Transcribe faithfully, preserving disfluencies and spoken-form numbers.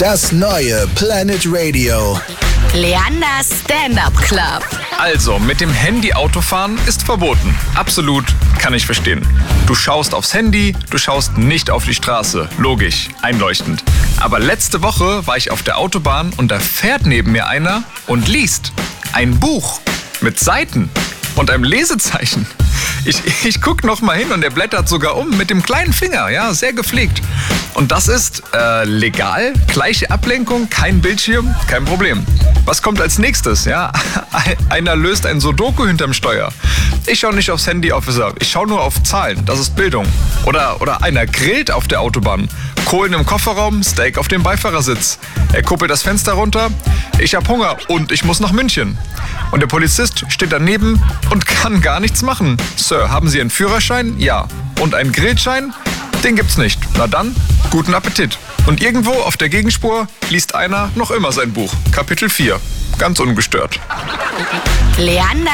Das neue Planet Radio. Leanders Stand-Up Club. Also, mit dem Handy Autofahren ist verboten. Absolut, kann ich verstehen. Du schaust aufs Handy, du schaust nicht auf die Straße. Logisch, einleuchtend. Aber letzte Woche war ich auf der Autobahn und da fährt neben mir einer und liest ein Buch mit Seiten und einem Lesezeichen. Ich, ich guck noch mal hin und er blättert sogar um mit dem kleinen Finger, ja, sehr gepflegt. Und das ist äh, legal, gleiche Ablenkung, kein Bildschirm, kein Problem. Was kommt als nächstes, ja? Einer löst ein Sudoku hinterm Steuer. Ich schaue nicht aufs Handy, Officer, ich schaue nur auf Zahlen, das ist Bildung. Oder, oder einer grillt auf der Autobahn. Kohlen im Kofferraum, Steak auf dem Beifahrersitz. Er kuppelt das Fenster runter, ich hab Hunger und ich muss nach München. Und der Polizist steht daneben und kann gar nichts machen. Sir, haben Sie einen Führerschein? Ja. Und einen Grillschein? Den gibt's nicht. Na dann, guten Appetit. Und irgendwo auf der Gegenspur liest einer noch immer sein Buch. Kapitel vier. Ganz ungestört. Leander